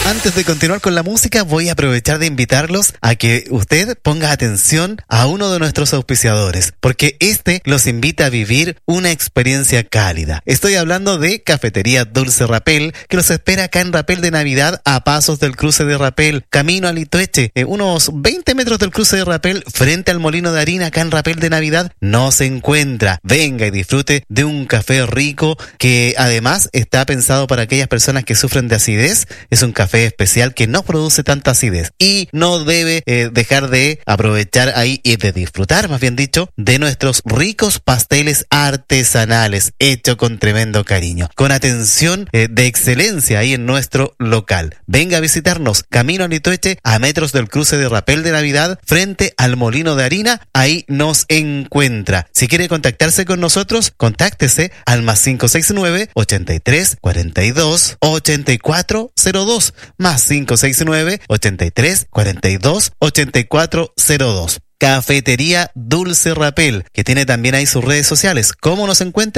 Antes de continuar con la música, voy a aprovechar de invitarlos a que usted ponga atención a uno de nuestros auspiciadores, porque este los invita a vivir una experiencia cálida. Estoy hablando de Cafetería Dulce Rapel, que los espera acá en Rapel de Navidad, a pasos del cruce de Rapel, camino a Litueche, unos 20 metros del cruce de Rapel, frente al molino de harina, acá en Rapel de Navidad, no se encuentra. Venga y disfrute de un café rico, que además está pensado para aquellas personas que sufren de acidez. Es un café especial que no produce tanta acidez y no debe dejar de aprovechar ahí y de disfrutar, más bien dicho, de nuestros ricos pasteles artesanales hechos con tremendo cariño, con atención de excelencia ahí en nuestro local. Venga a visitarnos, camino a Litueche, a metros del cruce de Rapel de Navidad, frente al molino de harina, ahí nos encuentra. Si quiere contactarse con nosotros, contáctese al +569 83 42 8402, +569 83 42 8402. Cafetería Dulce Rapel, que tiene también ahí sus redes sociales. ¿Cómo nos encuentra?